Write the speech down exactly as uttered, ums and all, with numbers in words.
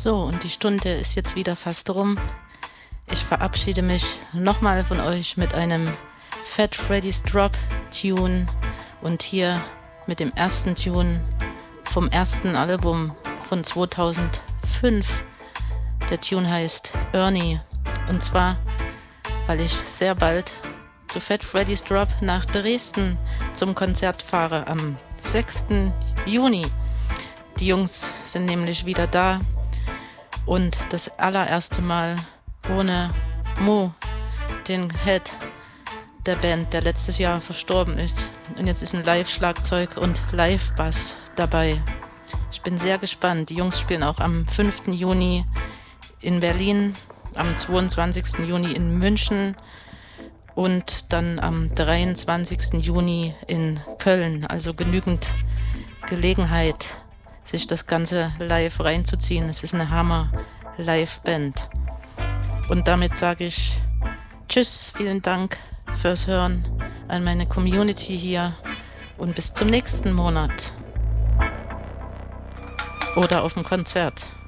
So, und die Stunde ist jetzt wieder fast rum. Ich verabschiede mich nochmal von euch mit einem Fat Freddy's Drop Tune und hier mit dem ersten Tune vom ersten Album von zweitausendfünf. Der Tune heißt Ernie, und zwar, weil ich sehr bald zu Fat Freddy's Drop nach Dresden zum Konzert fahre am sechsten Juni. Die Jungs sind nämlich wieder da und das allererste Mal ohne Mo, den Head der Band, der letztes Jahr verstorben ist. Und jetzt ist ein Live-Schlagzeug und Live-Bass dabei. Ich bin sehr gespannt. Die Jungs spielen auch am fünften Juni in Berlin, am zweiundzwanzigsten Juni in München und dann am dreiundzwanzigsten Juni in Köln. Also genügend Gelegenheit, sich das Ganze live reinzuziehen. Es ist eine Hammer-Live-Band. Und damit sage ich Tschüss, vielen Dank fürs Hören an meine Community hier und bis zum nächsten Monat oder auf dem Konzert.